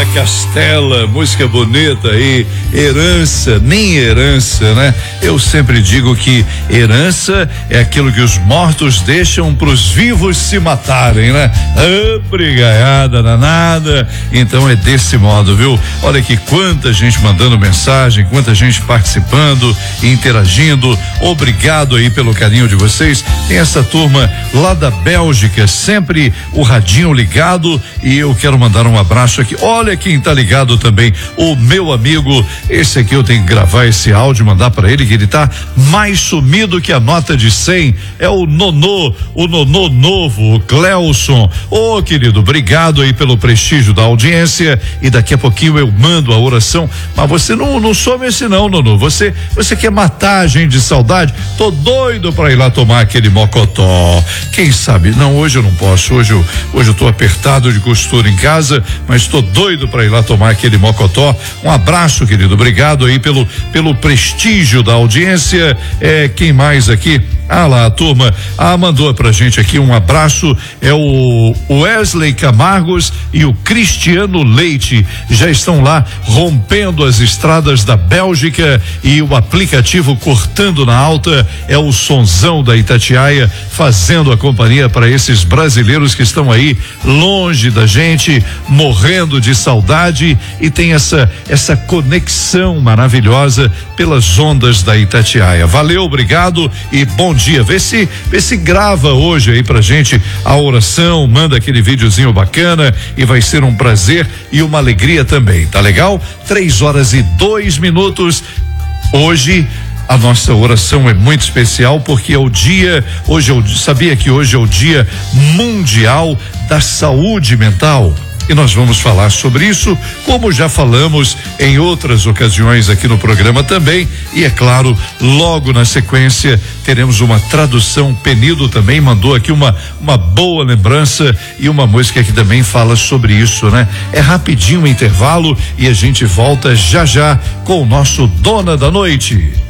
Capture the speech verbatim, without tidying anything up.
Castela, música bonita aí, herança, nem herança, né? Eu sempre digo que herança é aquilo que os mortos deixam pros vivos se matarem, né? Ah, brigaiada danada. Então é desse modo, viu? Olha que quanta gente mandando mensagem, quanta gente participando, interagindo. Obrigado aí pelo carinho de vocês. Tem essa turma lá da Bélgica, sempre o radinho ligado, e eu quero mandar um abraço aqui. Olha quem tá ligado também, o meu amigo, esse aqui eu tenho que gravar esse áudio, mandar para ele, que ele tá mais sumido que a nota de cem, é o Nonô, o Nonô novo, o Cleuson. Ô, oh, querido, obrigado aí pelo prestígio da audiência, e daqui a pouquinho eu mando a oração, mas você não, não some esse não, Nonô, você, você quer matar a gente de saudade? Tô doido pra ir lá tomar aquele mocotó, quem sabe, não, hoje eu não posso, hoje eu, hoje eu tô apertado de costura em casa, mas tô doido pra ir lá tomar aquele mocotó. Um abraço, querido, obrigado aí pelo, pelo prestígio da audiência. É, quem mais aqui? Ah lá, a turma, ah, mandou pra gente aqui um abraço, é o Wesley Camargos e o Cristiano Leite, já estão lá rompendo as estradas da Bélgica, e o aplicativo Cortando na Alta é o sonzão da Itatiaia, fazendo a companhia para esses brasileiros que estão aí longe da gente, morrendo de saudade, e tem essa essa conexão maravilhosa pelas ondas da Itatiaia. Valeu, obrigado e bom dia. Vê se, vê se grava hoje aí pra gente a oração, manda aquele videozinho bacana, e vai ser um prazer e uma alegria também, tá legal? Três horas e dois minutos. Hoje a nossa oração é muito especial, porque é o dia, hoje eu sabia que hoje é o Dia Mundial da Saúde Mental. E nós vamos falar sobre isso, como já falamos em outras ocasiões aqui no programa também. E é claro, logo na sequência teremos uma tradução. Penido também mandou aqui uma uma boa lembrança e uma música que também fala sobre isso, né? É rapidinho o intervalo e a gente volta já já com o nosso Dona da Noite.